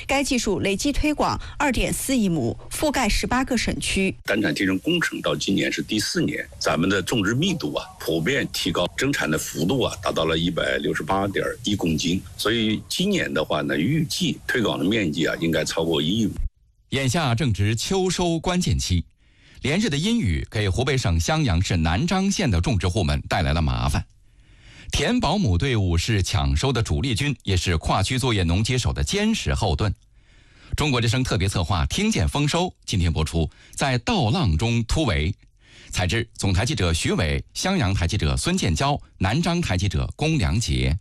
该技术累计推广2.4亿亩，覆盖18个省区。 单产提升工程到今年是第4年，咱们的种植密度普遍提高，增产的幅度达到了168.1公斤。所以今年的话呢，预计推广的面积应该超过1亿亩。 眼下正值秋收关键期，连日的阴雨给湖北省襄阳市南章县的种植户们带来了麻烦。田保姆队伍是抢收的主力军，也是跨区作业农机手的坚实后盾。中国之声特别策划《听见丰收》今天播出，在稻浪中突围。采制总台记者徐伟，襄阳台记者孙建交，南章台记者龚良杰。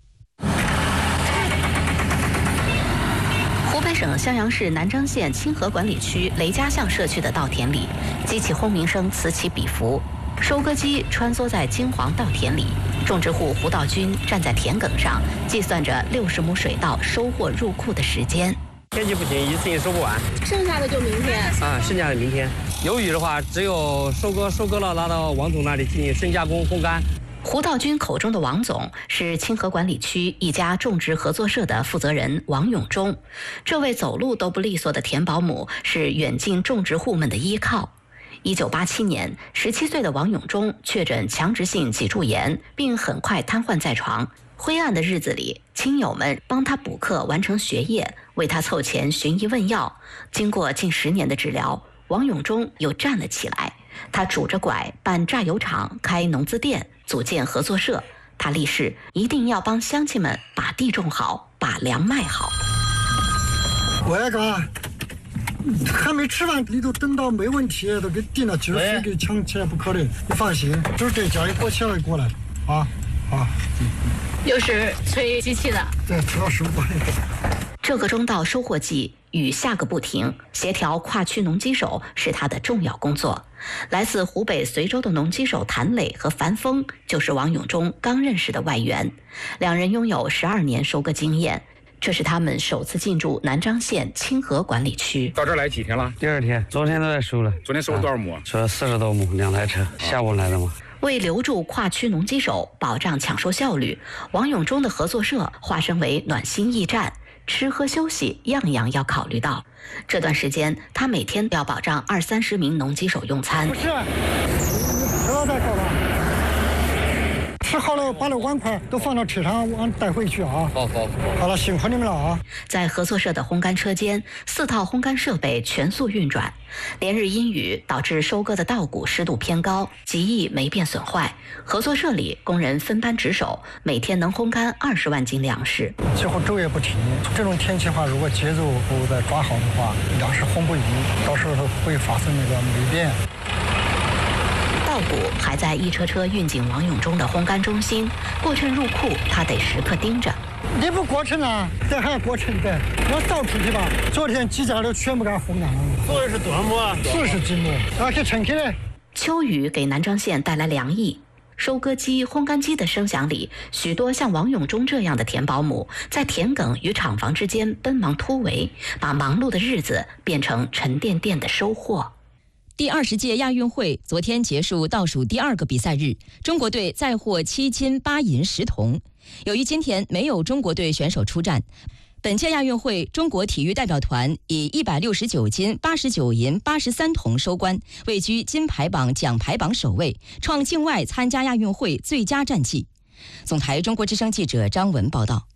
湖北省襄阳市南章县清河管理区雷家巷社区的稻田里，机器轰鸣声此起彼伏，收割机穿梭在金黄稻田里，种植户胡道军站在田埂上，计算着60亩水稻收获入库的时间。 天气不行，一次性收不完， 剩下的就明天剩下的明天。有雨的话，只有收割了，拿到王总那里进行深加工烘干。 胡道军口中的王总是清河管理区一家种植合作社的负责人王永忠。这位走路都不利索的田保姆是远近种植户们的依靠。1987年，17岁的王永忠确诊强直性脊柱炎，并很快瘫痪在床。灰暗的日子里，亲友们帮他补课完成学业，为他凑钱寻医问药。经过近10年的治疗，王永忠又站了起来。他拄着拐办榨油厂，开农资店，组建合作社。他立誓一定要帮乡亲们把地种好，把粮卖好。 我那个还没吃饭，你都等到没问题，都给定了，就是非给抢起来不可能。你放心，就是这家一过起来过来啊。 又是吹机器的， 对，吹到15过来。 这个中稻收获季，雨下个不停，协调跨区农机手是他的重要工作。来自湖北随州的农机手谭磊和樊峰就是王永忠刚认识的外援，两人拥有12年收割经验。这是他们首次进驻南章县清河管理区。 到这儿来几天了？ 第2天，昨天都在收了。 昨天收了多少亩？ 收了40多亩，2台车，下午来的嘛。 为留住跨区农机手，保障抢收效率，王永忠的合作社化身为暖心驿站，吃喝休息样样要考虑到。这段时间，他每天要保障20-30名农机手用餐。 不是，吃了再搞吧。吃好了，把那碗筷都放到车上，往带回去啊。好了，辛苦你们了啊！ 在合作社的烘干车间，4套烘干设备全速运转。连日阴雨导致收割的稻谷湿度偏高，极易霉变损坏。合作社里工人分班值守，每天能烘干20万斤粮食。 几乎昼夜不停。这种天气的话，如果节奏不再抓好的话，粮食烘不匀，到时候会发生那个霉变。 稻谷还在一车车运进王永忠的烘干中心，过秤入库，他得时刻盯着。 你不过秤啊？这还要过秤的，要倒出去吧。昨天几家都全部给它烘干了。 做的是多少亩啊 ？40几亩，而且称起来。 秋雨给南章县带来凉意。收割机、烘干机的声响里，许多像王永忠这样的田保姆在田埂与厂房之间奔忙突围，把忙碌的日子变成沉甸甸的收获。 第20届亚运会昨天结束倒数第2个比赛日，中国队再获7金8银10铜。由于今天没有中国队选手出战，本届亚运会中国体育代表团以169金89银83铜收官，位居金牌榜奖牌榜首位，创境外参加亚运会最佳战绩。总台中国之声记者张文报道。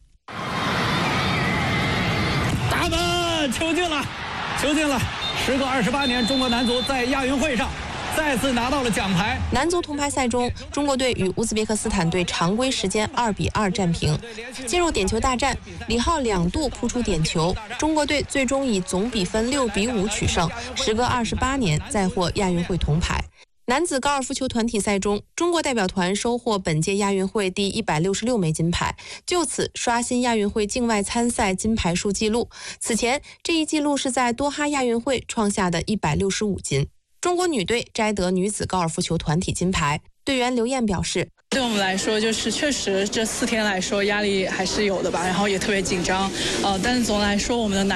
他们求进了！时隔28年，中国男足在亚运会上再次拿到了奖牌。 男足铜牌赛中，中国队与乌兹别克斯坦队常规时间2-2战平。进入点球大战，李浩2度扑出点球，中国队最终以总比分6-5取胜，时隔28年再获亚运会铜牌。男子高尔夫球团体赛中，中国代表团收获本届亚运会第166枚金牌，就此刷新亚运会境外参赛金牌数纪录。此前，这一纪录是在多哈亚运会创下的165金。中国女队摘得女子高尔夫球团体金牌，队员刘艳表示：“ 对我们来说，就是确实这4天来说压力还是有的吧，然后也特别紧张，但是总的来说，我们的